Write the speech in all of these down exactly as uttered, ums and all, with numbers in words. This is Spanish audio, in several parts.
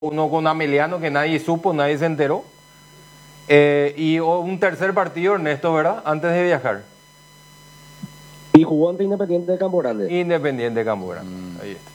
uno con Ameliano que nadie supo, nadie se enteró. Eh, y un tercer partido, Ernesto, ¿verdad? Antes de viajar. Y jugó ante Independiente de Campo Grande. Independiente de Campo Grande. Mm. Ahí está.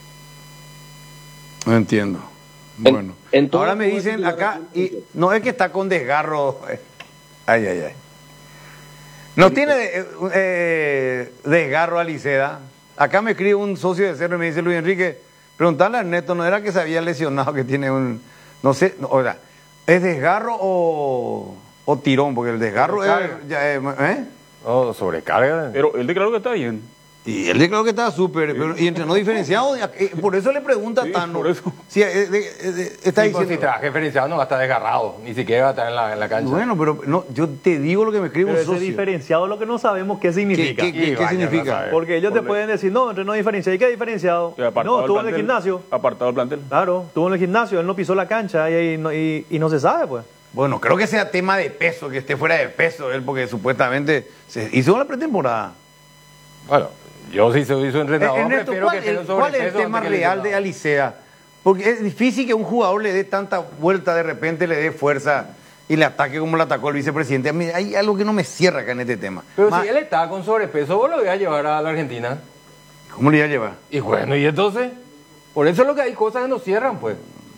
No entiendo. En, bueno. en Ahora me dicen acá, y no es que está con desgarro. Ay, ay, ay. No tiene eh, eh, desgarro Aliceda. Acá me escribe un socio de Cerro y me dice, Luis Enrique, preguntarle a Ernesto, ¿no era que se había lesionado, que tiene un, no sé, no, o sea, ¿es desgarro o, o tirón? Porque el desgarro es... Ya, ¿eh? Oh, sobrecarga. Pero él declaró que está bien. Y él declaró que estaba súper, sí. Y entrenó diferenciado. Por eso le pregunta sí, Tano. Por eso. Si, eh, eh, eh, está sí, diciendo. Pues, si trabaja diferenciado no va a estar desgarrado. Ni siquiera va a estar en la, en la cancha. Bueno, pero no, yo te digo lo que me escribe pero un socio. Ese diferenciado es lo que no sabemos qué significa. ¿Qué, qué, qué, qué significa? Porque ellos Por te pueden decir, no, entrenó diferenciado. ¿Y qué diferenciado? Sí, no, estuvo en el gimnasio. Apartado del plantel. Claro, estuvo en el gimnasio, él no pisó la cancha y, y, no, y, y no se sabe, pues. Bueno, creo que sea tema de peso, que esté fuera de peso él, porque supuestamente se hizo la pretemporada. Bueno, yo sí soy su entrenador, eh, Ernesto, prefiero ¿cuál, que tenga el, ¿cuál es el tema real de Alicea? Porque es difícil que un jugador le dé tanta vuelta, de repente le dé fuerza y le ataque como le atacó el vicepresidente. A mí hay algo que no me cierra acá en este tema. Pero Ma, si él está con sobrepeso, vos lo voy a llevar a la Argentina. ¿Cómo le iba a llevar? Y bueno, ¿y entonces? Por eso es lo que hay cosas que nos cierran, pues.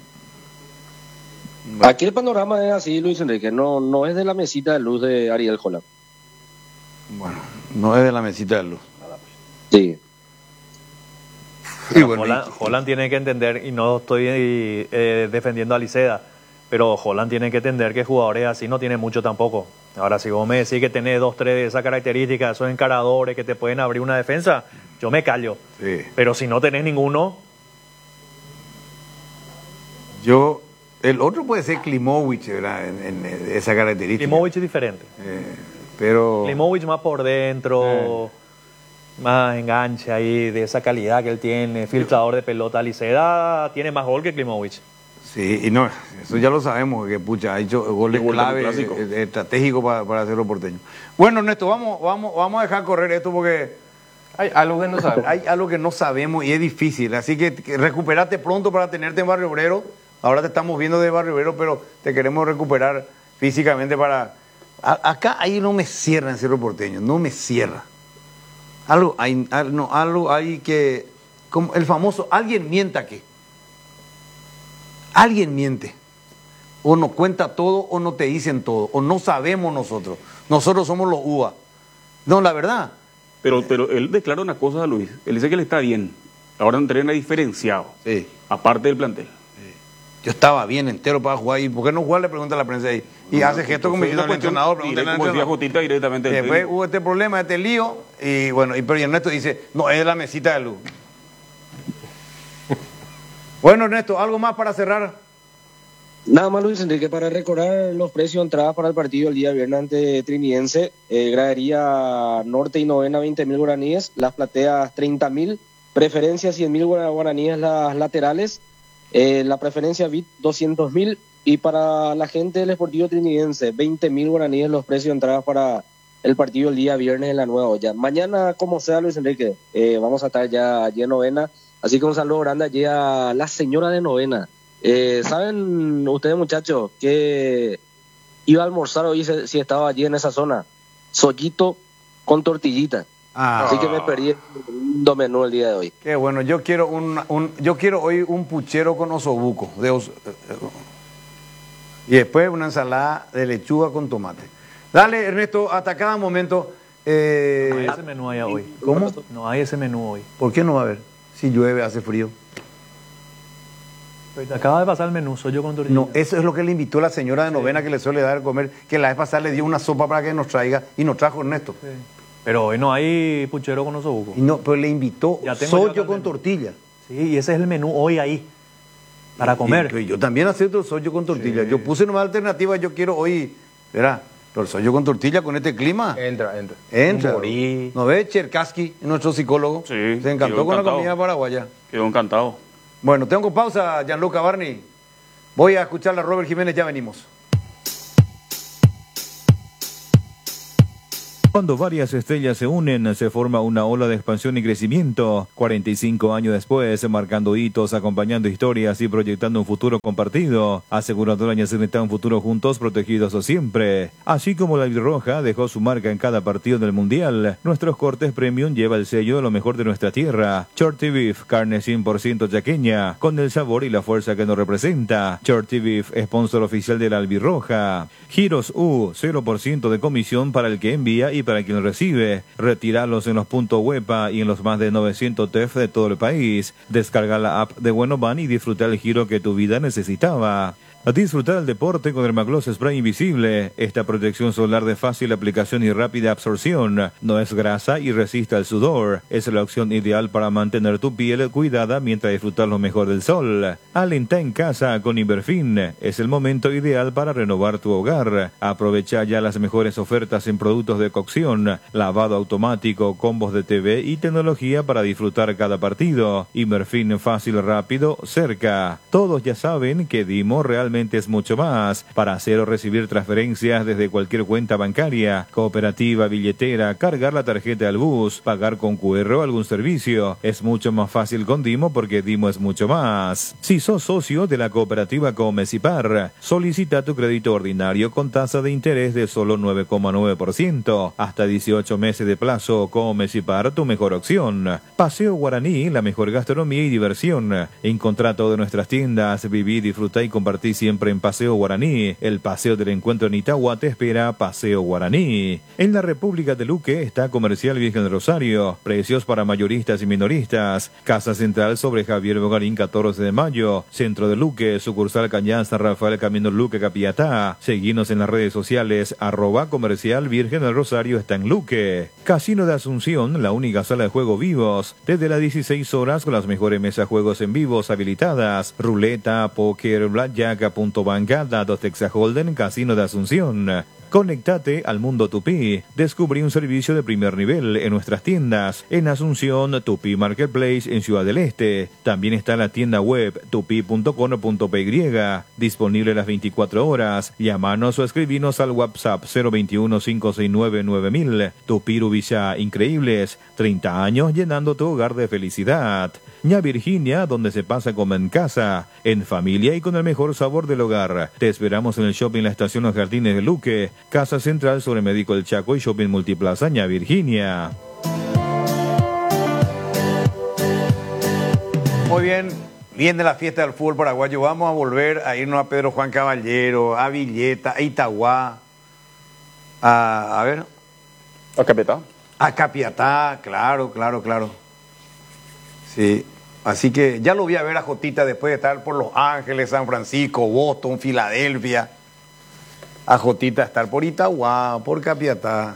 Aquí el panorama es así, Luis Enrique, no, no es de la mesita de luz de Ariel Holland. Bueno, no es de la mesita de luz. Sí. Bueno, bueno, Holland, Holland tiene que entender, y no estoy eh, defendiendo a Liceda, pero Holland tiene que entender que jugadores así no tiene mucho tampoco. Ahora, si vos me decís que tenés dos, tres de esas características, esos encaradores que te pueden abrir una defensa, yo me callo. Sí. Pero si no tenés ninguno... Yo... El otro puede ser Klimovic, ¿verdad? En, en, en esa característica. Klimovic es diferente. Eh, pero... Klimovic más por dentro, eh. más enganche ahí, de esa calidad que él tiene, filtrador de pelota. Liceda tiene más gol que Klimovic. Sí, y no, eso ya lo sabemos, que pucha, ha hecho goles clave, estratégico para, para hacerlo porteño. Bueno, Ernesto, vamos, vamos, vamos a dejar correr esto porque... Hay algo que no sabemos. Hay algo que no sabemos y es difícil, así que, que recuperate pronto para tenerte en Barrio Obrero. Ahora te estamos viendo de Barrio Obrero, pero te queremos recuperar físicamente para... A, acá ahí no me cierra en Cerro Porteño, no me cierra. Algo hay, no, algo hay que... Como el famoso, alguien mienta que. Alguien miente. O nos cuenta todo o no te dicen todo. O no sabemos nosotros. Nosotros somos los U A. No, la verdad. Pero, pero él declara una cosa, Luis. Él dice que él está bien. Ahora entrena diferenciado. Sí. Aparte del plantel. Yo estaba bien entero para jugar. ¿Y por qué no jugar? Le pregunta a la prensa ahí. Y no, hace gesto como diciendo al entrenador. Como decía Jotita directamente. Después hubo este problema, este lío. Y bueno, y, pero y Ernesto dice, no, es la mesita de luz. Bueno, Ernesto, ¿algo más para cerrar? Nada más, Luis Enrique, para recordar los precios de entrada para el partido el día viernes ante Trinidense. Eh, gradería norte y novena, veinte mil guaraníes. Las plateas, treinta mil. Preferencia, cien mil guaraníes las laterales. Eh, la preferencia V I P, doscientos mil. Y para la gente del Sportivo Trinidense, veinte mil guaraníes los precios de entrada para el partido el día viernes en la Nueva Olla. Mañana, como sea, Luis Enrique, eh, vamos a estar ya allí en novena. Así que un saludo grande allí a la señora de novena. Eh, ¿Saben ustedes, muchachos, que iba a almorzar hoy si, si estaba allí en esa zona? Sollito con tortillita. Ah. Así que me perdí un menú el día de hoy. Qué bueno, yo quiero un, un yo quiero hoy un puchero con osobuco de os, y después una ensalada de lechuga con tomate. Dale, Ernesto, hasta cada momento. Eh, no hay ese menú allá hoy. ¿Cómo? No hay ese menú hoy. ¿Por qué no va a haber? Si llueve, hace frío. Pero te acaba de pasar el menú, soy yo con tortilla. No, eso es lo que le invitó la señora de novena, sí, que le suele dar de comer, que la vez pasada le dio una sopa para que nos traiga y nos trajo Ernesto. Sí. Pero hoy no hay puchero con osobuco. Y no, pero le invitó sollo con menú. tortilla. Sí, y ese es el menú hoy ahí, para y, comer. Y, y yo también acepto sollo con tortilla. Sí. Yo puse nueva alternativa, yo quiero hoy, verá, pero el sollo con tortilla con este clima. Entra, entra. Entra. ¿No ves? Cherkaski, nuestro psicólogo, sí, se encantó con la comida paraguaya. Quedó encantado. Bueno, tengo pausa, Gianluca Barney. Voy a escuchar a Robert Jiménez, ya venimos. Cuando varias estrellas se unen, se forma una ola de expansión y crecimiento. cuarenta y cinco años después, marcando hitos, acompañando historias y proyectando un futuro compartido. Aseguradora Ñacineta, un futuro juntos, protegidos siempre. Así como la albirroja dejó su marca en cada partido del Mundial, nuestros cortes premium lleva el sello de lo mejor de nuestra tierra. Shorty Beef, carne cien por ciento chaqueña, con el sabor y la fuerza que nos representa. Shorty Beef, sponsor oficial de la albirroja. Giros U, cero por ciento de comisión para el que envía y para quien recibe. Retiralos en los puntos Huepa y en los más de novecientos T E F de todo el país. Descarga la app de Buenoban y disfruta el giro que tu vida necesitaba. A disfrutar el deporte con Dermagloss Spray Invisible. Esta protección solar de fácil aplicación y rápida absorción. No es grasa y resiste al sudor. Es la opción ideal para mantener tu piel cuidada mientras disfrutas lo mejor del sol. Alenta en casa con Iberfin. Es el momento ideal para renovar tu hogar. Aprovecha ya las mejores ofertas en productos de cocción, lavado automático, combos de T V y tecnología para disfrutar cada partido. Iberfin, fácil, rápido, cerca. Todos ya saben que Dimo realmente es mucho más. Para hacer o recibir transferencias desde cualquier cuenta bancaria, cooperativa, billetera, cargar la tarjeta al bus, pagar con Q R o algún servicio. Es mucho más fácil con Dimo porque Dimo es mucho más. Si sos socio de la cooperativa Comecipar, solicita tu crédito ordinario con tasa de interés de solo nueve coma nueve por ciento. Hasta dieciocho meses de plazo. Comecipar, tu mejor opción. Paseo Guaraní, la mejor gastronomía y diversión. Encontrá todas nuestras tiendas, viví, disfrutá y compartí siempre en Paseo Guaraní. El paseo del encuentro en Itagua te espera. Paseo Guaraní. En la República de Luque está Comercial Virgen Rosario. Precios para mayoristas y minoristas. Casa Central sobre Javier Bogarín catorce de mayo. Centro de Luque, sucursal Cañán San Rafael Camino Luque Capiatá. Seguinos en las redes sociales. Arroba Comercial Virgen del Rosario está en Luque. Casino de Asunción, la única sala de juego vivos. Desde las dieciséis horas con las mejores mesas juegos en vivos habilitadas. Ruleta, póker, blackjack, punto banca, datos Texas Holden, Casino de Asunción. Conectate al mundo Tupí. Descubrí un servicio de primer nivel en nuestras tiendas. En Asunción, Tupí Marketplace en Ciudad del Este. También está la tienda web tupi punto com punto p y. Disponible las veinticuatro horas. Llámanos o escribinos al WhatsApp cero veintiuno, cinco seis nueve, nueve mil. Tupí Rubilla Increíbles. treinta años llenando tu hogar de felicidad. Ña Virginia, donde se pasa como en casa, en familia y con el mejor sabor del hogar. Te esperamos en el shopping La Estación Los Jardines de Luque, Casa Central sobre Médico del Chaco y Shopping Multiplaza Ña Virginia. Muy bien, viene la fiesta del fútbol paraguayo. Vamos a volver a irnos a Pedro Juan Caballero, a Villeta, a Itagua, a, a ver... ¿A Capiatá? A Capiatá, claro, claro, claro. Sí, así que ya lo voy a ver a Jotita después de estar por Los Ángeles, San Francisco, Boston, Filadelfia. A Jotita estar por Itagua, por Capiatá.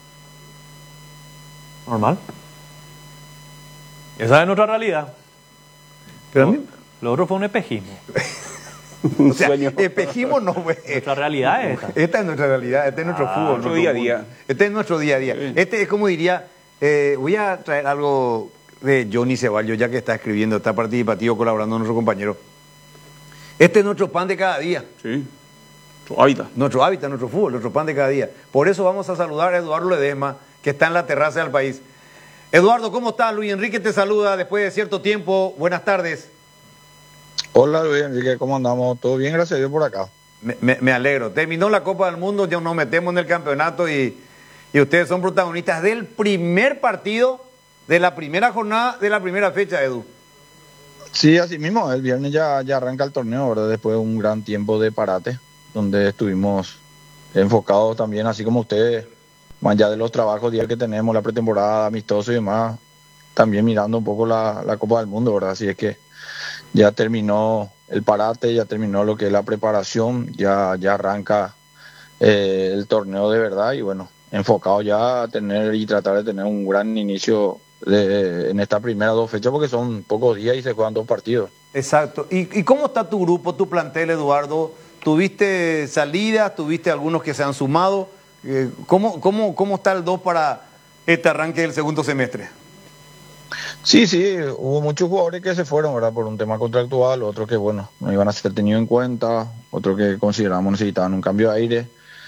Normal. Esa es nuestra realidad. Pero lo, a mí... lo otro fue un espejismo. O sea, espejismo no fue. Nuestra realidad es esta. Esta es nuestra realidad, este es nuestro Ah, fútbol. nuestro día a día. Fútbol. Este es nuestro día a día. Sí. Este es como diría, eh, voy a traer algo de Johnny Ceballos, ya que está escribiendo, está participativo, colaborando con nuestro compañero. Este es nuestro pan de cada día. Sí. Nuestro hábitat. Nuestro hábitat, nuestro fútbol, nuestro pan de cada día. Por eso vamos a saludar a Eduardo Ledesma, que está en la terraza del país. Eduardo, ¿cómo estás? Luis Enrique te saluda después de cierto tiempo. Buenas tardes. Hola Luis Enrique, ¿cómo andamos? ¿Todo bien? Gracias a Dios por acá. Me, me, me alegro. Terminó la Copa del Mundo, ya nos metemos en el campeonato y, y ustedes son protagonistas del primer partido de la primera jornada de la primera fecha, Edu. Sí, así mismo, el viernes ya, ya arranca el torneo, ¿verdad? Después de un gran tiempo de parate, donde estuvimos enfocados también, así como ustedes, más allá de los trabajos diarios que tenemos, la pretemporada, amistoso y demás, también mirando un poco la, la Copa del Mundo, ¿verdad? Así es que ya terminó el parate, ya terminó lo que es la preparación, ya, ya arranca eh, el torneo de verdad y bueno, enfocado ya a tener y tratar de tener un gran inicio de, en estas primeras dos fechas porque son pocos días y se juegan dos partidos. Exacto. ¿Y, y cómo está tu grupo, tu plantel, Eduardo? ¿Tuviste salidas? ¿Tuviste algunos que se han sumado? Eh, ¿cómo, cómo, ¿Cómo está el dos para este arranque del segundo semestre? Sí, sí, hubo muchos jugadores que se fueron, ¿verdad? Por un tema contractual, otros que, bueno, no iban a ser tenidos en cuenta, otros que consideramos necesitaban un cambio de aire.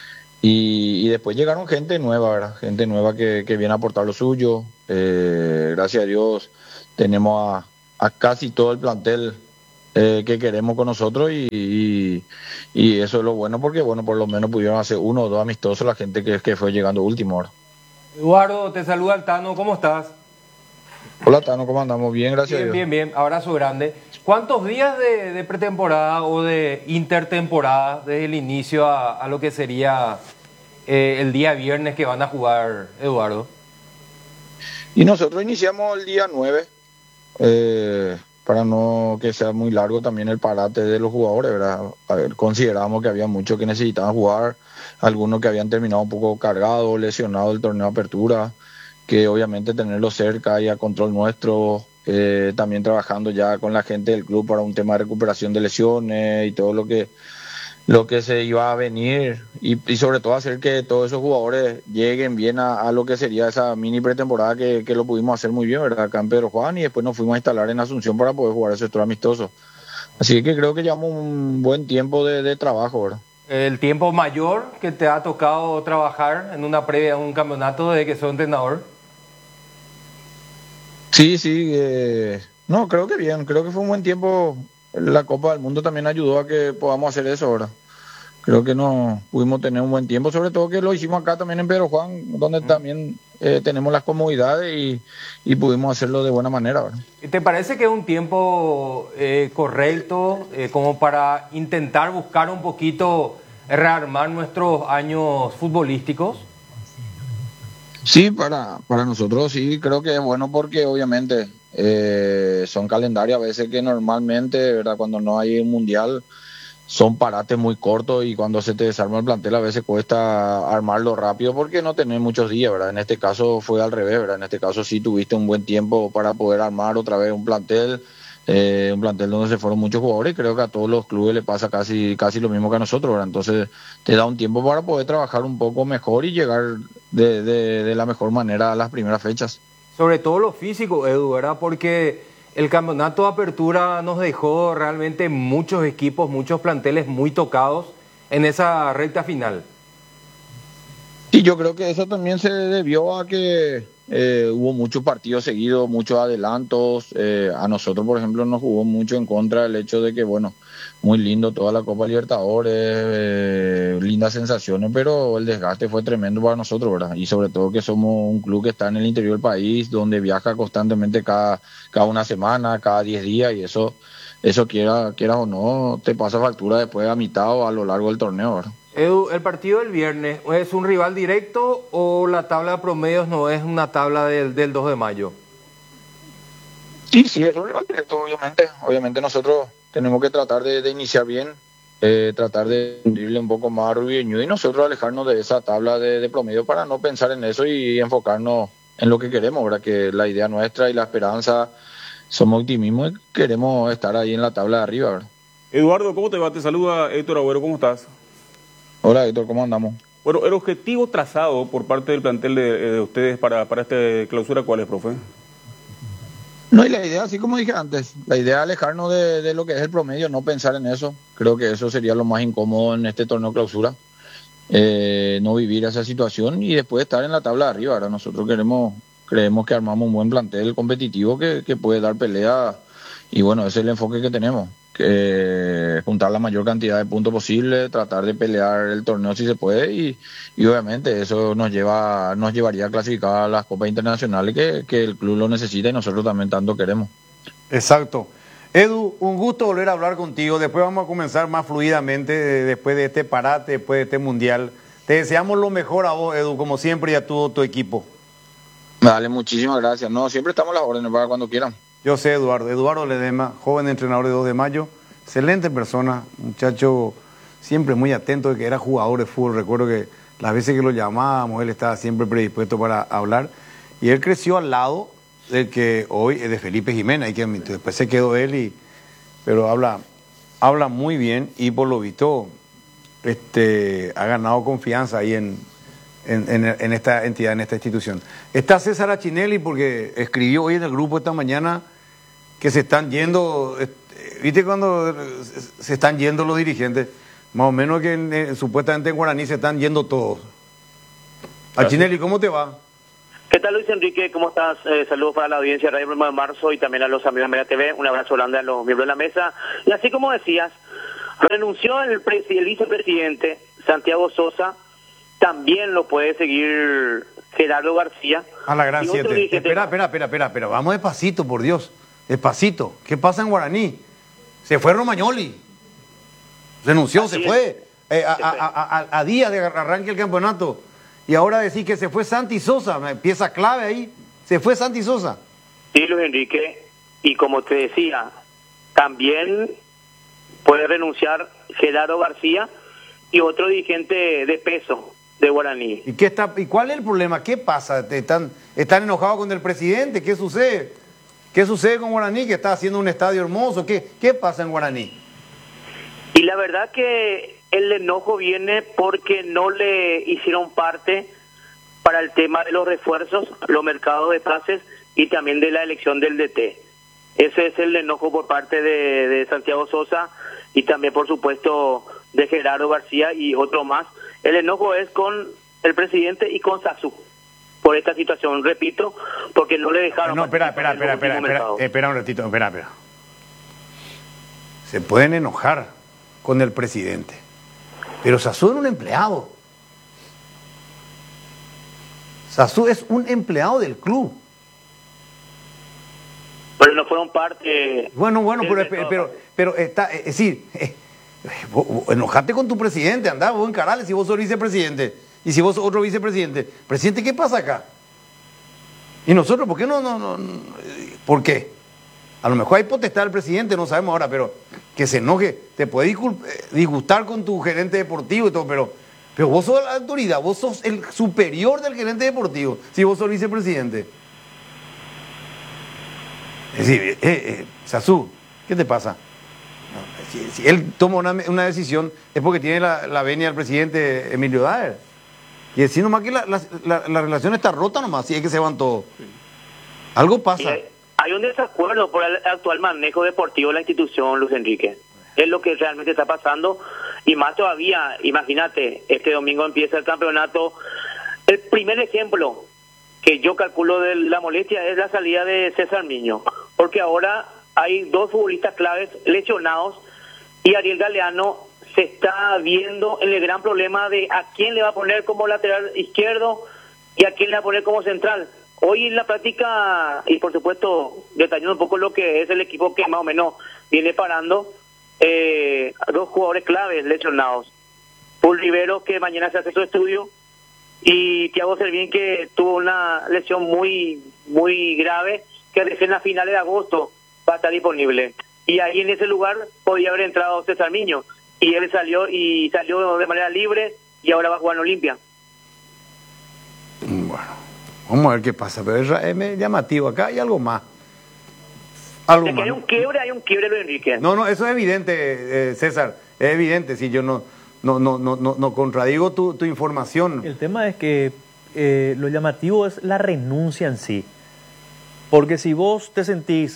Y, y después llegaron gente nueva, ¿verdad? Gente nueva que, que viene a aportar lo suyo. Eh, gracias a Dios tenemos a, a casi todo el plantel eh, que queremos con nosotros y, y, y eso es lo bueno porque, bueno, por lo menos pudieron hacer uno o dos amistosos la gente que, que fue llegando último ahora. Eduardo, te saluda el Tano, ¿cómo estás? Hola Tano, ¿cómo andamos? Bien, gracias Bien, a Dios. bien, bien, abrazo grande. ¿Cuántos días de, de pretemporada o de intertemporada desde el inicio a, a lo que sería eh, el día viernes que van a jugar, Eduardo? Y nosotros iniciamos el día nueve, eh, para no que sea muy largo también el parate de los jugadores, ¿verdad? A ver, consideramos que había muchos que necesitaban jugar, algunos que habían terminado un poco cargados, lesionados del torneo de apertura, que obviamente tenerlos cerca y a control nuestro, eh, también trabajando ya con la gente del club para un tema de recuperación de lesiones y todo lo que lo que se iba a venir y, y sobre todo hacer que todos esos jugadores lleguen bien a, a lo que sería esa mini pretemporada que, que lo pudimos hacer muy bien, ¿verdad? Acá en Pedro Juan, y después nos fuimos a instalar en Asunción para poder jugar esos tres amistosos. Así que creo que llevamos un buen tiempo de, de trabajo, ¿verdad? El tiempo mayor que te ha tocado trabajar en una previa, un campeonato desde que sos entrenador. Sí, sí, eh, no, creo que bien, creo que fue un buen tiempo. La Copa del Mundo también ayudó a que podamos hacer eso ahora. Creo que no pudimos tener un buen tiempo, sobre todo que lo hicimos acá también en Pedro Juan, donde mm. también eh, tenemos las comodidades y, y pudimos hacerlo de buena manera, ¿verdad? ¿Te parece que es un tiempo eh, correcto eh, como para intentar buscar un poquito rearmar nuestros años futbolísticos? Sí, para, para nosotros sí, creo que es bueno porque obviamente eh, son calendarios a veces que normalmente, ¿verdad? Cuando no hay un mundial son parates muy cortos y cuando se te desarma el plantel a veces cuesta armarlo rápido porque no tenés muchos días, ¿verdad? En este caso fue al revés, ¿verdad? En este caso sí tuviste un buen tiempo para poder armar otra vez un plantel, eh, un plantel donde se fueron muchos jugadores y creo que a todos los clubes le pasa casi, casi lo mismo que a nosotros, ¿verdad? Entonces te da un tiempo para poder trabajar un poco mejor y llegar de, de, de la mejor manera a las primeras fechas. Sobre todo lo físico, Edu, ¿verdad? Porque el campeonato de apertura nos dejó realmente muchos equipos, muchos planteles muy tocados en esa recta final. Sí, yo creo que eso también se debió a que eh, hubo muchos partidos seguidos, muchos adelantos. Eh, a nosotros, por ejemplo, nos jugó mucho en contra el hecho de que, bueno, muy lindo toda la Copa Libertadores, eh, lindas sensaciones, pero el desgaste fue tremendo para nosotros, ¿verdad? Y sobre todo que somos un club que está en el interior del país, donde viaja constantemente cada, cada una semana, cada diez días, y eso, eso quiera, quieras o no, te pasa factura después a mitad o a lo largo del torneo, ¿verdad? Edu, ¿el partido del viernes es un rival directo o la tabla de promedios no es una tabla del, del dos de mayo? Sí, sí, es un rival directo, obviamente. Obviamente nosotros tenemos que tratar de, de iniciar bien, eh, tratar de hundirle un poco más a Rubio y nosotros alejarnos de esa tabla de, de promedio para no pensar en eso y enfocarnos en lo que queremos, ¿verdad? Que la idea nuestra y la esperanza, somos optimismo y queremos estar ahí en la tabla de arriba, ¿verdad? Eduardo, ¿cómo te va? Te saluda Héctor Agüero, ¿cómo estás? Hola Héctor, ¿cómo andamos? Bueno, el objetivo trazado por parte del plantel de, de ustedes para, para esta clausura, ¿cuál es, profe? No, y la idea, así como dije antes, la idea es alejarnos de, de lo que es el promedio, no pensar en eso. Creo que eso sería lo más incómodo en este torneo clausura. Eh, no vivir esa situación y después estar en la tabla de arriba. Ahora nosotros queremos, creemos que armamos un buen plantel competitivo que, que puede dar pelea y bueno, ese es el enfoque que tenemos. Que juntar la mayor cantidad de puntos posible, tratar de pelear el torneo si se puede y, y obviamente eso nos lleva nos llevaría a clasificar a las copas internacionales que, que el club lo necesita y nosotros también tanto queremos. Exacto. Edu, un gusto volver a hablar contigo. Después vamos a comenzar más fluidamente después de este parate, después de este mundial. Te deseamos lo mejor a vos, Edu, como siempre, y a todo tu equipo. Dale, muchísimas gracias. No, siempre estamos a las órdenes para cuando quieran. Yo sé, Eduardo. Eduardo Ledesma, joven entrenador de dos de mayo, excelente persona, muchacho siempre muy atento, de que era jugador de fútbol. Recuerdo que las veces que lo llamábamos, él estaba siempre predispuesto para hablar. Y él creció al lado del que hoy es de Felipe Jiménez, hay que admitir. Después se quedó él, y, pero habla, habla muy bien y por lo visto este, ha ganado confianza ahí en, en, en, en esta entidad, en esta institución. Está César Achinelli porque escribió hoy en el grupo esta mañana que se están yendo, ¿viste cuando se están yendo los dirigentes? Más o menos que eh, supuestamente en Guaraní se están yendo todos. A Chinelli, ¿cómo te va? ¿Qué tal, Luis Enrique? ¿Cómo estás? Eh, saludos para la audiencia de Radio Primero de Marzo y también a los amigos de Mega T V. Un abrazo grande a los miembros de la mesa. Y así como decías, renunció el, el vicepresidente Santiago Sosa, también lo puede seguir Gerardo García. A la gran siete. Dirigente... Espera, espera, espera, espera, espera. Vamos despacito, por Dios. Despacito. ¿Qué pasa en Guaraní? Se fue Romagnoli. Renunció, Así se es. fue. Eh, a, Se fue. A, a, a, a días de arranque el campeonato. Y ahora decir que se fue Santi Sosa. Pieza clave ahí. Se fue Santi Sosa. Sí, Luis Enrique. Y como te decía, también puede renunciar Gerardo García y otro dirigente de peso de Guaraní. ¿Y qué está, y cuál es el problema? ¿Qué pasa? ¿Están, están enojados con el presidente? ¿Qué sucede? ¿Qué sucede con Guaraní? Que está haciendo un estadio hermoso. ¿Qué, qué pasa en Guaraní? Y la verdad que el enojo viene porque no le hicieron parte para el tema de los refuerzos, los mercados de pases y también de la elección del D T. Ese es el enojo por parte de, de Santiago Sosa y también, por supuesto, de Gerardo García y otro más. El enojo es con el presidente y con Sazú por esta situación, repito, porque no le dejaron... No, espera, espera, espera, espera, espera, espera un ratito, espera, espera. Se pueden enojar con el presidente, pero Sazú es un empleado. Sazú es un empleado del club. Pero no fueron parte... Bueno, bueno, pero, pero, pero, pero está, es decir, eh, vos, vos, enojate con tu presidente, andá, vos encarale si vos sos vicepresidente, y si vos sos otro vicepresidente. Presidente, ¿qué pasa acá? Y nosotros, ¿por qué no, no, no, no? ¿Por qué? A lo mejor hay potestad del presidente, no sabemos ahora, pero que se enoje, te puede disgustar con tu gerente deportivo y todo, pero, pero vos sos la autoridad, vos sos el superior del gerente deportivo, si vos sos vicepresidente. Es decir, eh, eh, Sazú, ¿qué te pasa? No, si, si él toma una, una decisión es porque tiene la, la venia del presidente Emilio Daer. Y decir nomás que la, la, la, la relación está rota nomás, si es que se van todos. Algo pasa. Hay, hay un desacuerdo por el actual manejo deportivo de la institución, Luis Enrique. Es lo que realmente está pasando. Y más todavía, imagínate, este domingo empieza el campeonato. El primer ejemplo que yo calculo de la molestia es la salida de César Miño, porque ahora hay dos futbolistas claves lesionados y Ariel Galeano se está viendo en el gran problema de a quién le va a poner como lateral izquierdo y a quién le va a poner como central. Hoy en la práctica, y por supuesto detallando un poco lo que es el equipo que más o menos viene parando, eh, dos jugadores claves lesionados. Paul Rivero, que mañana se hace su estudio, y Thiago Servín, que tuvo una lesión muy muy grave, que recién a finales de agosto va a estar disponible. Y ahí en ese lugar podía haber entrado César Miño, y él salió y salió de manera libre y ahora va a jugar en Olimpia. Bueno, vamos a ver qué pasa, pero es, es llamativo. Acá hay algo más. Algo De que más. hay un quiebre, hay un quiebre, Luis Enrique. No, no, eso es evidente, eh, César, es evidente, si yo no no no no no, no contradigo tu, tu información. El tema es que eh, lo llamativo es la renuncia en sí. Porque si vos te sentís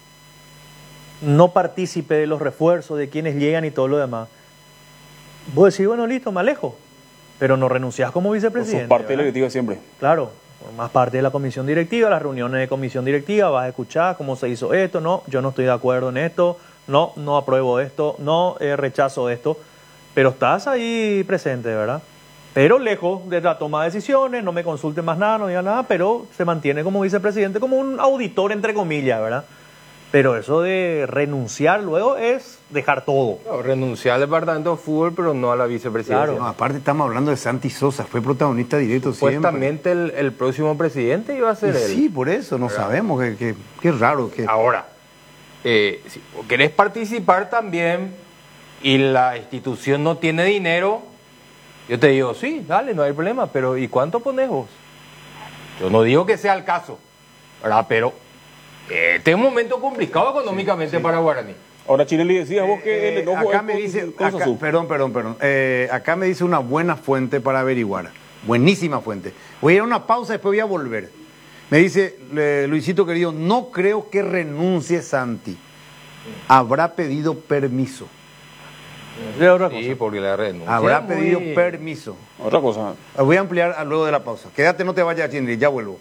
no partícipe de los refuerzos, de quienes llegan y todo lo demás, vos decís, bueno, listo, me alejo. Pero no renunciás como vicepresidente. Sos parte de la ¿verdad? directiva siempre. Claro, más parte de la comisión directiva, las reuniones de comisión directiva, vas a escuchar cómo se hizo esto, no, yo no estoy de acuerdo en esto, no, no apruebo esto, no eh, rechazo esto, pero estás ahí presente, ¿verdad? Pero lejos de la toma de decisiones, no me consulte más nada, no diga nada, pero se mantiene como vicepresidente, como un auditor, entre comillas, ¿verdad? Pero eso de renunciar luego es dejar todo. No, renunciar al departamento de fútbol, pero no a la vicepresidencia. Claro. No, aparte estamos hablando de Santi Sosa, fue protagonista directo Supuestamente el, el próximo presidente iba a ser siempre. él. Sí, por eso, no sabemos, que, que, qué raro. Que... Ahora, eh, si querés participar también y la institución no tiene dinero, yo te digo, sí, dale, no hay problema, pero ¿y cuánto pones vos? Yo no digo que sea el caso, ¿verdad? Pero eh, este es un momento complicado económicamente sí. para Guaraní. Ahora, Chinelli, decías vos que el enojo acá es me con- dice, con acá- Sazú. perdón, perdón, perdón. Eh, acá me dice una buena fuente para averiguar. Buenísima fuente. Voy a ir a una pausa, después voy a volver. Me dice, eh, Luisito querido, no creo que renuncie Santi. Habrá pedido permiso. Es otra cosa. Sí, porque la renuncia Habrá es muy- pedido permiso. Otra cosa. Voy a ampliar a- luego de la pausa. Quédate, no te vayas, Chindri, ya vuelvo.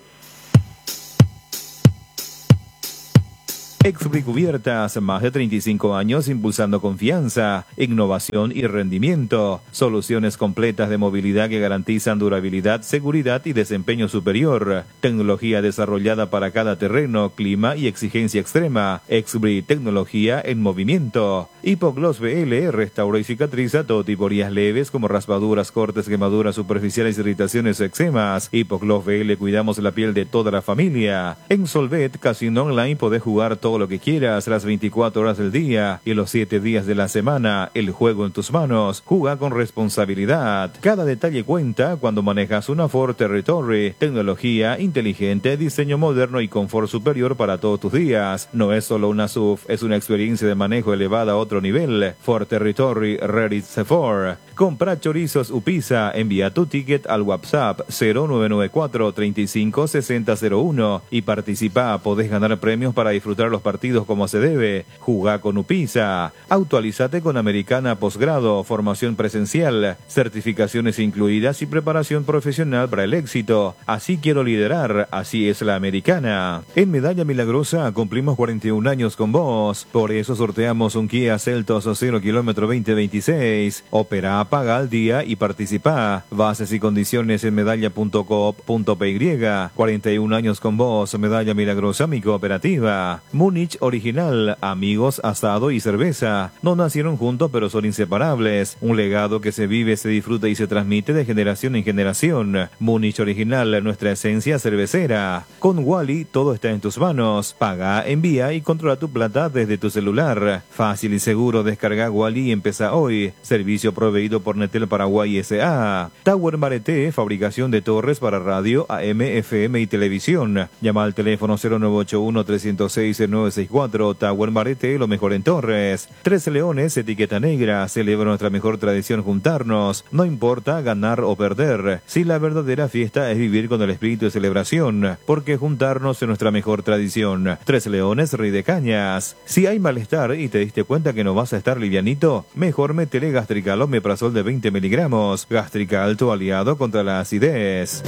Exbri Cubiertas, más de treinta y cinco años impulsando confianza, innovación y rendimiento. Soluciones completas de movilidad que garantizan durabilidad, seguridad y desempeño superior. Tecnología desarrollada para cada terreno, clima y exigencia extrema. Exbri, tecnología en movimiento. Hipogloss B L restaura y cicatriza todo tipo de heridas leves como raspaduras, cortes, quemaduras superficiales, irritaciones o eczemas. Hipogloss B L cuidamos la piel de toda la familia. En Solvet Casino Online podés jugar todo lo que quieras las veinticuatro horas del día y los siete días de la semana. El juego en tus manos. Juega con responsabilidad. Cada detalle cuenta cuando manejas una Ford Territory. Tecnología inteligente, diseño moderno y confort superior para todos tus días. No es solo una S U V, es una experiencia de manejo elevada a otro nivel. Ford Territory Ready Ford. Compra chorizos Upisa. Envía tu ticket al WhatsApp cero nueve nueve cuatro, treinta y cinco, sesenta cero uno y participa. Podés ganar premios para disfrutar los partidos como se debe. Jugá con Upisa. Actualizate con Americana Posgrado, formación presencial, certificaciones incluidas y preparación profesional para el éxito. Así quiero liderar, así es la Americana. En Medalla Milagrosa cumplimos cuarenta y un años con vos. Por eso sorteamos un Kia Seltos cero kilómetro veinte veintiséis. Opera, paga al día y participa. Bases y condiciones en medalla punto coop punto p y. cuarenta y un años con vos, Medalla Milagrosa, mi cooperativa. Múnich Original, amigos, asado y cerveza. No nacieron juntos pero son inseparables. Un legado que se vive, se disfruta y se transmite de generación en generación. Múnich Original, nuestra esencia cervecera. Con Wally todo está en tus manos. Paga, envía y controla tu plata desde tu celular. Fácil y seguro, descarga Wally y empieza hoy. Servicio proveído por Netel Paraguay S A. Tower Marete, fabricación de torres para radio, A M, F M y televisión. Llama al teléfono cero nueve ocho uno, tres cero seis, nueve seis cuatro. Tower Marete, lo mejor en torres. Tres Leones, etiqueta negra. Celebra nuestra mejor tradición juntarnos. No importa ganar o perder. Si la verdadera fiesta es vivir con el espíritu de celebración. Porque juntarnos es nuestra mejor tradición. Tres Leones, Rey de Cañas. Si hay malestar y te diste cuenta que no vas a estar livianito, mejor métele Gastrical Omeprazol de veinte miligramos. Gastrical, tu aliado contra la acidez.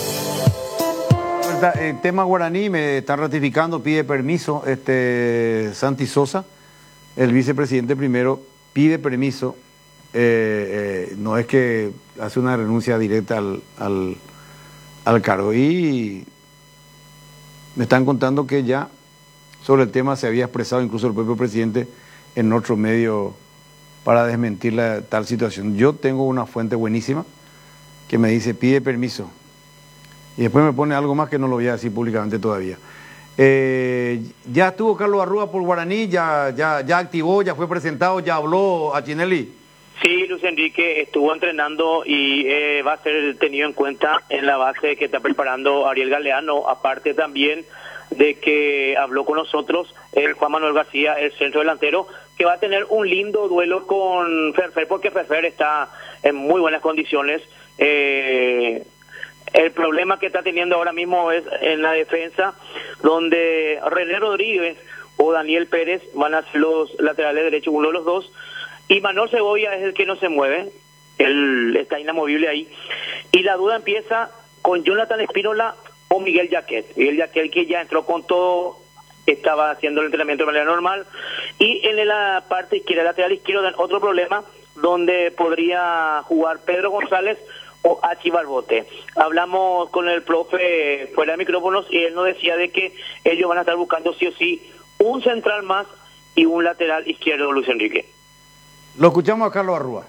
El tema guaraní me está ratificando, pide permiso este Santi Sosa, el vicepresidente primero, pide permiso. Eh, eh, no es que hace una renuncia directa al, al, al cargo. Y me están contando que ya sobre el tema se había expresado incluso el propio presidente en otro medio para desmentir la, tal situación. Yo tengo una fuente buenísima que me dice pide permiso. Y después me pone algo más que no lo voy a decir públicamente todavía. Eh, ya estuvo Carlos Arrúa por Guaraní, ya, ya, ya activó, ya fue presentado, ya habló a Chinelli. Sí, Luis Enrique estuvo entrenando y eh, va a ser tenido en cuenta en la base que está preparando Ariel Galeano, aparte también de que habló con nosotros el Juan Manuel García, el centro delantero, que va a tener un lindo duelo con Ferfer, porque Ferfer está en muy buenas condiciones. Eh, el problema que está teniendo ahora mismo es en la defensa, donde René Rodríguez o Daniel Pérez van a ser los laterales derechos, uno de los dos, y Manuel Cebolla es el que no se mueve, él está inamovible ahí, y la duda empieza con Jonathan Espínola o Miguel Yaquet. Miguel Yaquet, que ya entró con todo, estaba haciendo el entrenamiento de manera normal, y en la parte izquierda, lateral izquierdo, otro problema, donde podría jugar Pedro González o Achi Barbote. Hablamos con el profe fuera de micrófonos y él nos decía de que ellos van a estar buscando sí o sí un central más y un lateral izquierdo, Luis Enrique. Lo escuchamos a Carlos Arrúa.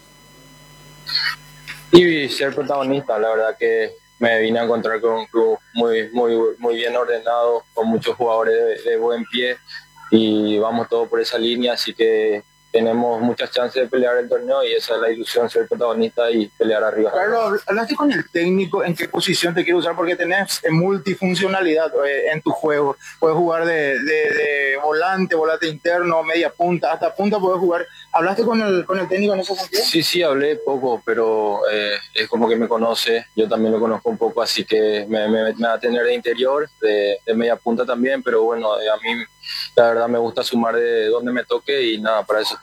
Y ser protagonista, la verdad que me vine a encontrar con un club muy muy muy bien ordenado, con muchos jugadores de, de buen pie, y vamos todos por esa línea, así que tenemos muchas chances de pelear el torneo y esa es la ilusión, ser protagonista y pelear arriba. Carlos, hablaste con el técnico en qué posición te quiere usar, porque tenés multifuncionalidad eh, en tu juego. Puedes jugar de, de, de volante, volante interno, media punta, hasta punta puedes jugar. ¿Hablaste con el, con el técnico en ese sentido? Sí, sí, hablé poco, pero eh, es como que me conoce, yo también lo conozco un poco, así que me, me, me va a tener de interior, de, de media punta también, pero bueno, a mí la verdad me gusta sumar de donde me toque y nada, para eso estoy acá.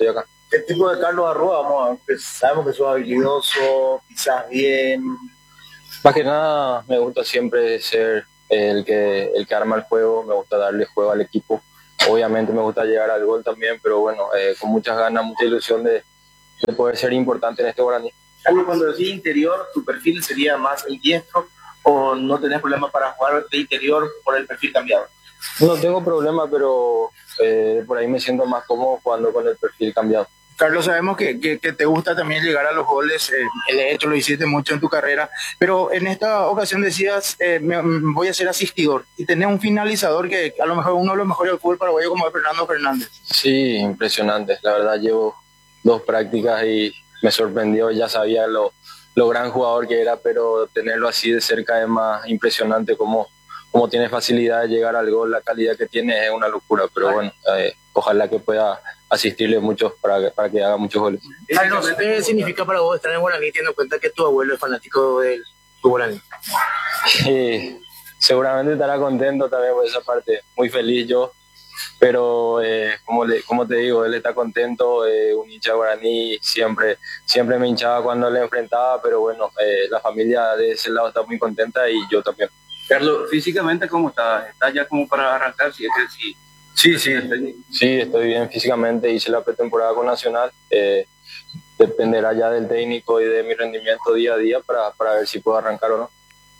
¿Qué tipo de Carlos Arroba? Vamos a ver, sabemos que sos habilidoso, quizás bien. Más que nada me gusta siempre ser el que, el que arma el juego, me gusta darle juego al equipo. Obviamente me gusta llegar al gol también, pero bueno, eh, con muchas ganas, mucha ilusión de, de poder ser importante en este Guaraní. Carlos, cuando decís interior, ¿tu perfil sería más el diestro o no tenés problema para jugar de interior por el perfil cambiado? No tengo problema, pero eh, por ahí me siento más cómodo jugando con el perfil cambiado. Carlos, sabemos que, que, que te gusta también llegar a los goles, eh, de hecho lo hiciste mucho en tu carrera, pero en esta ocasión decías, eh, me, me voy a ser asistidor, y tenés un finalizador que a lo mejor uno de los mejores del fútbol paraguayo como es Fernando Fernández. Sí, impresionante, la verdad llevo dos prácticas y me sorprendió, ya sabía lo, lo gran jugador que era, pero tenerlo así de cerca es más impresionante, como, como tiene facilidad de llegar al gol, la calidad que tiene es una locura, pero bueno, eh, ojalá que pueda asistirle muchos para, para que haga muchos goles. Carlos, ¿qué significa para vos estar en Guaraní teniendo en cuenta que tu abuelo es fanático del Guaraní? Sí, seguramente estará contento también por esa parte, muy feliz yo, pero eh, como, le, como te digo, él está contento, eh, un hincha de Guaraní, siempre, siempre me hinchaba cuando le enfrentaba, pero bueno, eh, la familia de ese lado está muy contenta y yo también. Carlos, físicamente, ¿cómo estás? ¿Estás ya como para arrancar? Si es que sí. Sí, sí, sí, estoy bien físicamente, hice la pretemporada con Nacional, eh, dependerá ya del técnico y de mi rendimiento día a día para, para ver si puedo arrancar o no.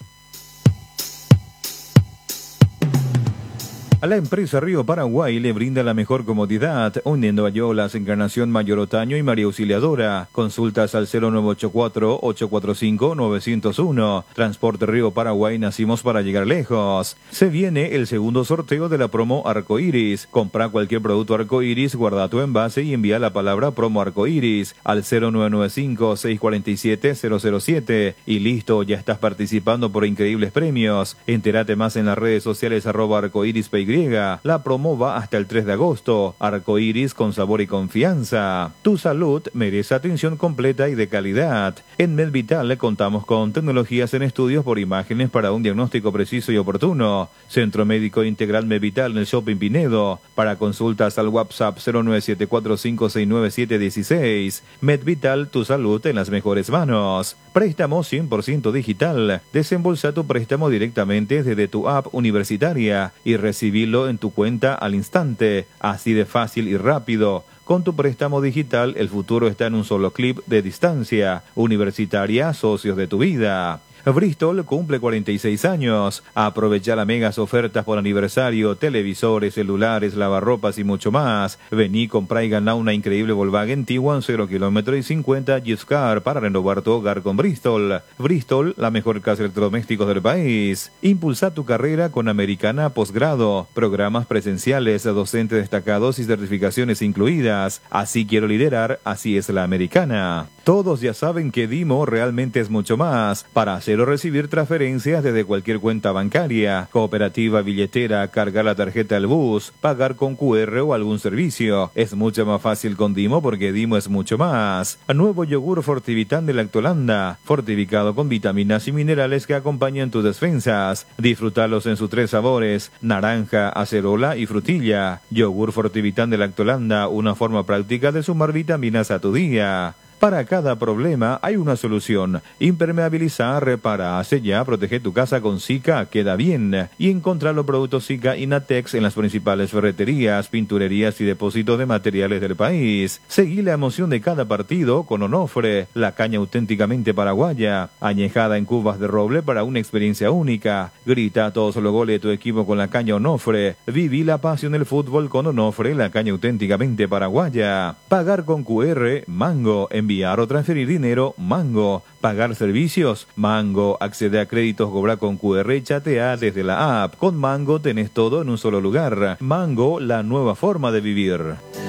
A la empresa Río Paraguay le brinda la mejor comodidad, uniendo a Yolas, Encarnación Mayor Otaño y María Auxiliadora. Consultas al cero nueve ocho cuatro, ocho cuatro cinco, nueve cero uno. Transporte Río Paraguay, nacimos para llegar lejos. Se viene el segundo sorteo de la promo Arcoiris. Compra cualquier producto Arcoiris, guarda tu envase y envía la palabra promo Arcoiris al cero nueve nueve cinco, seis cuatro siete, cero cero siete. Y listo, ya estás participando por increíbles premios. Entérate más en las redes sociales arroba arcoiris P Y. La promo va hasta el tres de agosto. Arcoiris con sabor y confianza. Tu salud merece atención completa y de calidad. En MedVital contamos con tecnologías en estudios por imágenes para un diagnóstico preciso y oportuno. Centro Médico Integral MedVital en el Shopping Pinedo. Para consultas al WhatsApp cero nueve siete cuatro cinco seis nueve siete uno seis. MedVital, tu salud en las mejores manos. Préstamo cien por ciento digital. Desembolsa tu préstamo directamente desde tu app universitaria y recibe en tu cuenta al instante, así de fácil y rápido. Con tu préstamo digital, el futuro está en un solo clip de distancia. Universitaria, socios de tu vida. Bristol cumple cuarenta y seis años. Aprovecha las megas ofertas por aniversario, televisores, celulares, lavarropas y mucho más. Vení, comprá y ganá una increíble Volkswagen Tiguan cero kilómetros y cincuenta gift car para renovar tu hogar con Bristol. Bristol, la mejor casa de electrodomésticos del país. Impulsa tu carrera con Americana Posgrado. Programas presenciales, docentes destacados y certificaciones incluidas. Así quiero liderar, así es la Americana. Todos ya saben que Dimo realmente es mucho más. Para hacer o recibir transferencias desde cualquier cuenta bancaria, cooperativa, billetera, cargar la tarjeta al bus, pagar con Q R o algún servicio. Es mucho más fácil con Dimo porque Dimo es mucho más. Nuevo yogur Fortivitán de Lactolanda, fortificado con vitaminas y minerales que acompañan tus defensas. Disfrútalos en sus tres sabores, naranja, acerola y frutilla. Yogur Fortivitán de Lactolanda, una forma práctica de sumar vitaminas a tu día. Para cada problema hay una solución. Impermeabilizar, repara, sella, protege tu casa con Sika, queda bien. Y encontrar los productos Sika Inatex en las principales ferreterías, pinturerías y depósitos de materiales del país. Seguí la emoción de cada partido con Onofre, la caña auténticamente paraguaya, añejada en cubas de roble para una experiencia única. Grita todos los goles de tu equipo con la caña Onofre. Viví la pasión del fútbol con Onofre, la caña auténticamente paraguaya. Pagar con Q R, Mango. Enviar o transferir dinero, Mango. Pagar servicios, Mango. Accede a créditos, cobra con Q R y chatea desde la app. Con Mango tenés todo en un solo lugar. Mango, la nueva forma de vivir.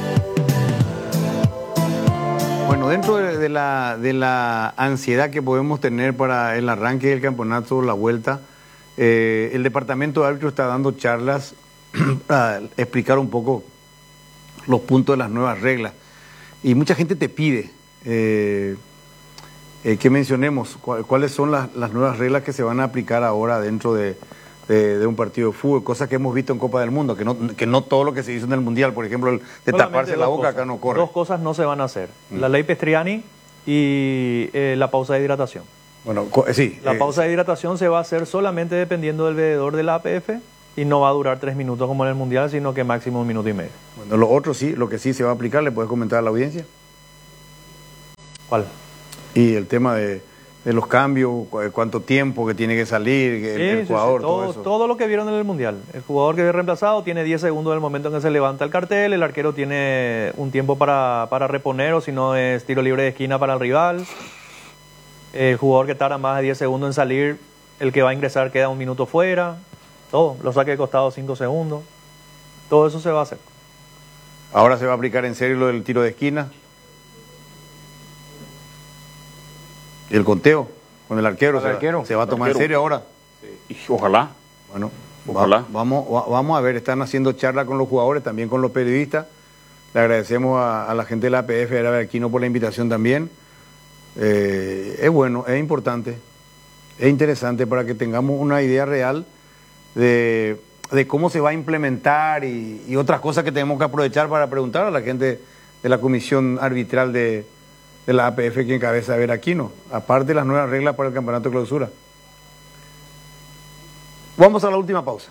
Bueno, dentro de, de, la, de la ansiedad que podemos tener para el arranque del campeonato, la vuelta, eh, el departamento de árbitros está dando charlas para explicar un poco los puntos de las nuevas reglas. Y mucha gente te pide eh, eh, que mencionemos cu- cuáles son las, las nuevas reglas que se van a aplicar ahora dentro de, de, de un partido de fútbol, cosas que hemos visto en Copa del Mundo, que no, que no todo lo que se hizo en el Mundial, por ejemplo, el de Solamente taparse la dos boca, cosas. acá no corre. Dos cosas no se van a hacer. La ley Pestriani y eh, la pausa de hidratación. Bueno, co- sí. La eh, pausa de hidratación se va a hacer solamente dependiendo del veedor de la A P F y no va a durar tres minutos como en el Mundial, sino que máximo un minuto y medio. Bueno, lo otro sí, lo que sí se va a aplicar, ¿le puedes comentar a la audiencia? ¿Cuál? Y el tema de, de los cambios, cu- cuánto tiempo que tiene que salir, que el, Sí, el sí, sí, jugador, todo, todo eso. todo lo que vieron en el Mundial. El jugador que ve reemplazado tiene diez segundos del momento en que se levanta el cartel, el arquero tiene un tiempo para, para reponer o si no es tiro libre de esquina para el rival. El jugador que tarda más de diez segundos en salir, el que va a ingresar queda un minuto fuera. Todo, lo saque de costado cinco segundos. Todo eso se va a hacer. Ahora se va a aplicar en serio lo del tiro de esquina. Y el conteo con el arquero, Con el se, va- arquero. se va a tomar en Arquero. serio ahora. Y ojalá. Bueno, Ojalá. va- vamos, va- vamos a ver, están haciendo charla con los jugadores, también con los periodistas. Le agradecemos a, a la gente de la A P F, a Aquino por la invitación también. Eh, es bueno, es importante, es interesante para que tengamos una idea real de, de cómo se va a implementar y, y otras cosas que tenemos que aprovechar para preguntar a la gente de la comisión arbitral de, de la A P F que encabeza Ver Aquino, aparte de las nuevas reglas para el campeonato de clausura. Vamos a la última pausa.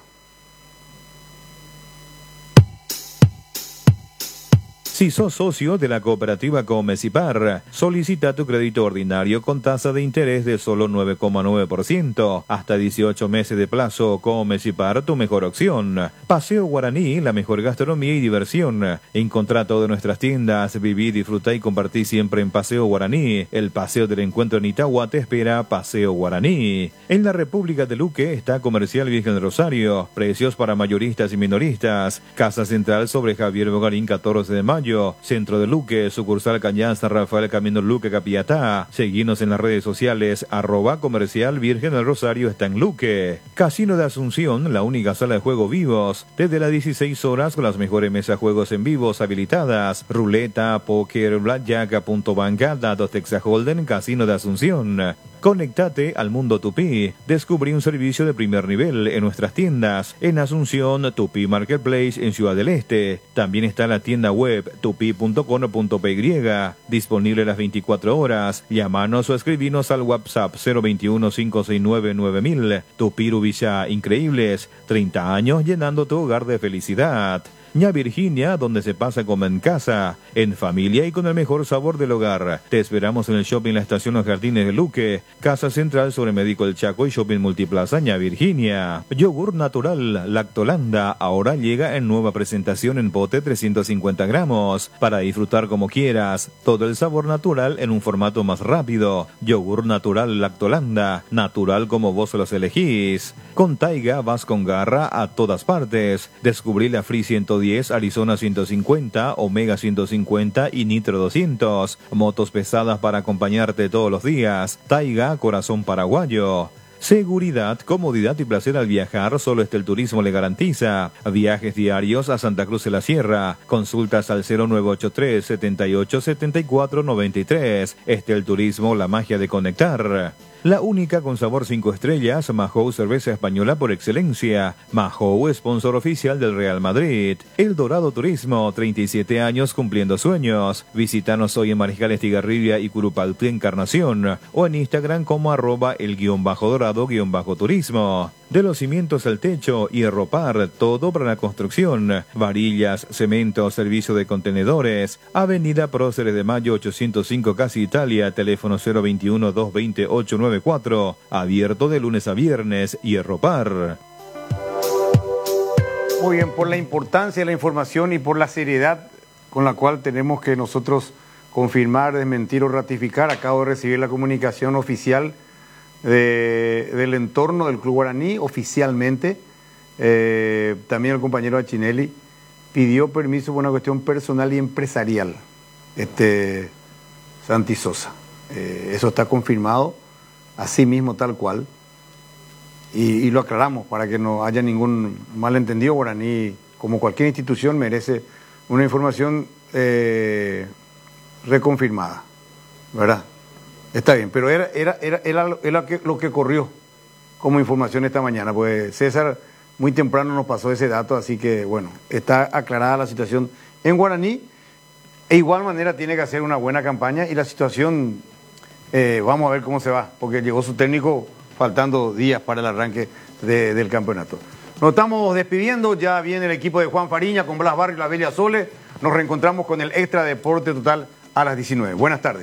Si sos socio de la cooperativa Comecipar, solicita tu crédito ordinario con tasa de interés de solo nueve coma nueve por ciento, hasta dieciocho meses de plazo. Comecipar, tu mejor opción. Paseo Guaraní, la mejor gastronomía y diversión. Encontrá todas nuestras tiendas, viví, disfrutá y compartí siempre en Paseo Guaraní. El Paseo del Encuentro en Itagua te espera. Paseo Guaraní. En la República de Luque está Comercial Virgen del Rosario, precios para mayoristas y minoristas. Casa Central sobre Javier Bogarín catorce de mayo. Centro de Luque, sucursal Cañán San Rafael Camino Luque Capiatá. Seguinos en las redes sociales, arroba Comercial Virgen del Rosario está en Luque. Casino de Asunción, la única sala de juego vivos, desde las dieciséis horas con las mejores mesas juegos en vivos habilitadas, ruleta, póker, blackjack, punto banca, datos Texas Holden, Casino de Asunción. Conectate al mundo Tupí. Descubrí un servicio de primer nivel en nuestras tiendas. En Asunción, Tupí Marketplace en Ciudad del Este. También está la tienda web tupi punto com punto p y. Disponible las veinticuatro horas. Llámanos o escribinos al WhatsApp cero veintiuno, cinco seis nueve, nueve mil. Tupí Rubilla Increíbles. treinta años llenando tu hogar de felicidad. Ña Virginia, donde se pasa como en casa, en familia y con el mejor sabor del hogar. Te esperamos en el Shopping La Estación Los Jardines de Luque, Casa Central sobre Médico El Chaco y Shopping Multiplaza Ña Virginia. Yogur natural Lactolanda ahora llega en nueva presentación en pote trescientos cincuenta gramos, para disfrutar como quieras. Todo el sabor natural en un formato más rápido. Yogur natural Lactolanda, natural como vos los elegís. Con Taiga vas con garra a todas partes. Descubrí la Free ciento diez, Arizona ciento cincuenta, Omega ciento cincuenta y Nitro doscientos. Motos pesadas para acompañarte todos los días. Taiga, corazón paraguayo. Seguridad, comodidad y placer al viajar, solo este el turismo le garantiza. Viajes diarios a Santa Cruz de la Sierra. Consultas al cero nueve ocho tres, setenta y ocho, setenta y cuatro, noventa y tres. Este el turismo, la magia de conectar. La única con sabor cinco estrellas, Mahou cerveza española por excelencia. Mahou, sponsor oficial del Real Madrid. El Dorado Turismo, treinta y siete años cumpliendo sueños. Visítanos hoy en Mariscal Estigarribia y Curupalpí Encarnación, o en Instagram como arroba el guión bajo dorado guión bajo turismo. De los cimientos al techo, Hierropar, todo para la construcción. Varillas, cemento, servicio de contenedores. Avenida Próceres de Mayo ochocientos cinco, Casi Italia, teléfono cero veintiuno, doscientos veinte, ochocientos noventa y cuatro. Abierto de lunes a viernes, Hierropar. Muy bien, por la importancia de la información y por la seriedad con la cual tenemos que nosotros confirmar, desmentir o ratificar, acabo de recibir la comunicación oficial de, del entorno del Club Guaraní, oficialmente. Eh, también el compañero Achinelli pidió permiso por una cuestión personal y empresarial, este Santi Sosa. Eh, eso está confirmado, así mismo tal cual. Y, y lo aclaramos para que no haya ningún malentendido. Guaraní, como cualquier institución, merece una información eh, reconfirmada, ¿verdad? Está bien, pero era, era, era, era, lo, era que, lo que corrió. como información esta mañana, pues César muy temprano nos pasó ese dato, así que bueno, está aclarada la situación en Guaraní. De igual manera tiene que hacer una buena campaña y la situación, eh, vamos a ver cómo se va, porque llegó su técnico faltando días para el arranque de, del campeonato. Nos estamos despidiendo, ya viene el equipo de Juan Fariña con Blas Barrio y la Bella Sole. Nos reencontramos con el Extra Deporte Total a las diecinueve. Buenas tardes.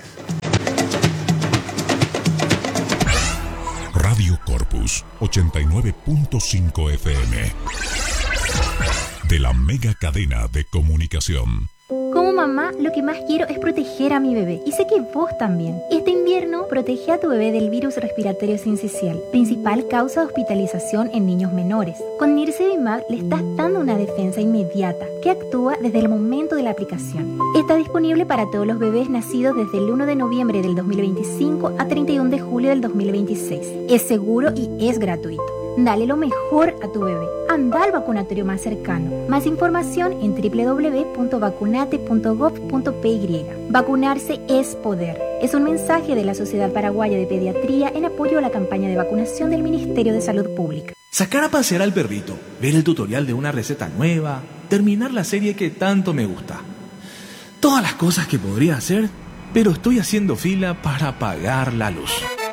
Radio Corpus ochenta y nueve punto cinco F M de la mega cadena de comunicación. Como mamá, lo que más quiero es proteger a mi bebé. Y sé que vos también. Este invierno, protege a tu bebé del virus respiratorio sincicial, principal causa de hospitalización en niños menores. Con Nirsevimab le estás dando una defensa inmediata, que actúa desde el momento de la aplicación. Está disponible para todos los bebés nacidos desde el uno de noviembre del dos mil veinticinco a treinta y uno de julio del dos mil veintiséis. Es seguro y es gratuito. Dale lo mejor a tu bebé. Anda al vacunatorio más cercano. Más información en doble u doble u doble u punto vacunate punto gov punto pe y. Vacunarse es poder. Es un mensaje de la Sociedad Paraguaya de Pediatría en apoyo a la campaña de vacunación del Ministerio de Salud Pública. Sacar a pasear al perrito, ver el tutorial de una receta nueva, terminar la serie que tanto me gusta. Todas las cosas que podría hacer, pero estoy haciendo fila para pagar la luz.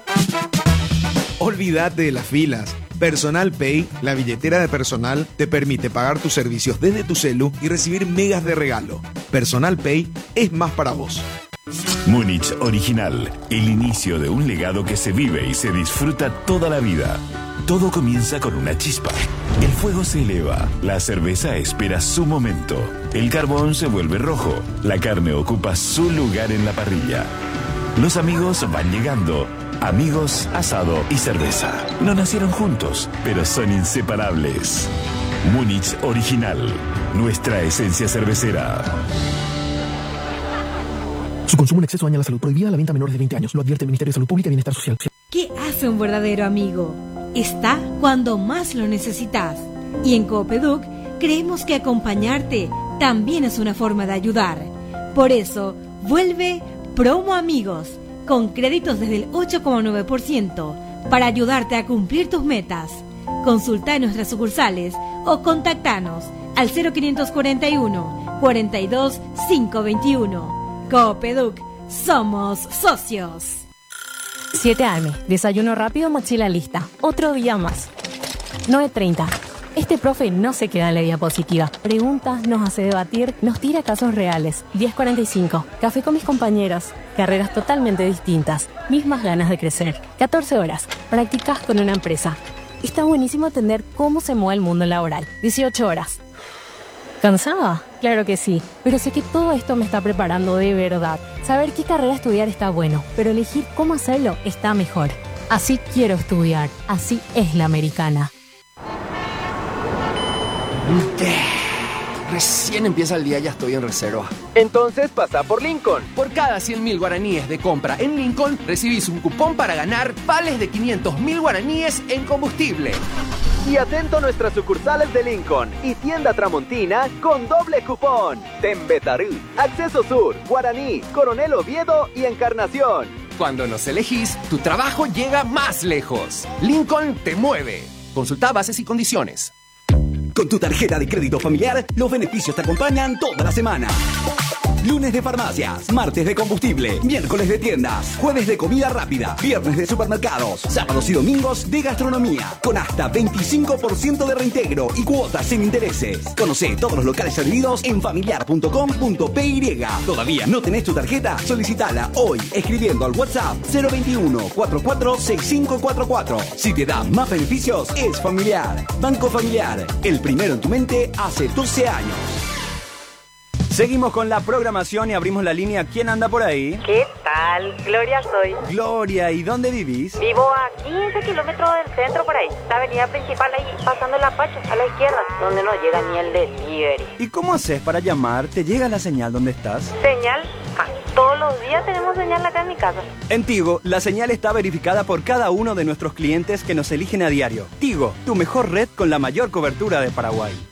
Olvídate de las filas. Personal Pay, la billetera de personal, te permite pagar tus servicios desde tu celu y recibir megas de regalo. Personal Pay es más para vos. Múnich Original, el inicio de un legado que se vive y se disfruta toda la vida. Todo comienza con una chispa. El fuego se eleva, la cerveza espera su momento. El carbón se vuelve rojo, la carne ocupa su lugar en la parrilla. Los amigos van llegando. Amigos, asado y cerveza. No nacieron juntos, pero son inseparables. Múnich Original, nuestra esencia cervecera. Su consumo en exceso daña la salud. Prohibida la venta a menores de veinte años. Lo advierte el Ministerio de Salud Pública y Bienestar Social. ¿Qué hace un verdadero amigo? Está cuando más lo necesitas. Y en Coopeduc creemos que acompañarte también es una forma de ayudar. Por eso, vuelve Promo Amigos, con créditos desde el ocho coma nueve por ciento para ayudarte a cumplir tus metas. Consulta en nuestras sucursales o contactanos al cero quinientos cuarenta y uno, cuarenta y dos, quinientos veintiuno. Coopeduc, somos socios. siete a eme, desayuno rápido, mochila lista. Otro día más. nueve treinta. Este profe no se queda en la diapositiva. Pregunta, nos hace debatir, nos tira casos reales. diez cuarenta y cinco. Café con mis compañeros. Carreras totalmente distintas. Mismas ganas de crecer. catorce horas. Practicas con una empresa. Está buenísimo entender cómo se mueve el mundo laboral. dieciocho horas. ¿Cansada? Claro que sí. Pero sé que todo esto me está preparando de verdad. Saber qué carrera estudiar está bueno, pero elegir cómo hacerlo está mejor. Así quiero estudiar. Así es la americana. Recién empieza el día y ya estoy en reserva. Entonces pasa por Lincoln. Por cada cien mil guaraníes de compra en Lincoln, recibís un cupón para ganar vales de quinientos mil guaraníes en combustible. Y atento a nuestras sucursales de Lincoln y tienda Tramontina con doble cupón. Tembetarú, Acceso Sur, Guaraní, Coronel Oviedo y Encarnación. Cuando nos elegís, tu trabajo llega más lejos. Lincoln te mueve. Consulta bases y condiciones. Con tu tarjeta de crédito familiar, los beneficios te acompañan toda la semana. Lunes de farmacias, martes de combustible, miércoles de tiendas, jueves de comida rápida, viernes de supermercados, sábados y domingos de gastronomía, con hasta veinticinco por ciento de reintegro y cuotas sin intereses. Conoce todos los locales servidos en familiar punto com punto pe y. ¿Todavía no tenés tu tarjeta? Solicitala hoy escribiendo al WhatsApp cero veintiuno, cuarenta y cuatro, sesenta y cinco cuarenta y cuatro. Si te da más beneficios, es familiar. Banco Familiar, el primero en tu mente hace doce años. Seguimos con la programación y abrimos la línea. ¿Quién anda por ahí? ¿Qué tal? Gloria soy. Gloria, ¿y dónde vivís? Vivo a quince kilómetros del centro por ahí. La avenida principal ahí, pasando el Apache, a la izquierda, donde no llega ni el delivery. ¿Y cómo haces para llamar? ¿Te llega la señal donde estás? ¿Señal? Ah, todos los días tenemos señal acá en mi casa. En Tigo, la señal está verificada por cada uno de nuestros clientes que nos eligen a diario. Tigo, tu mejor red con la mayor cobertura de Paraguay.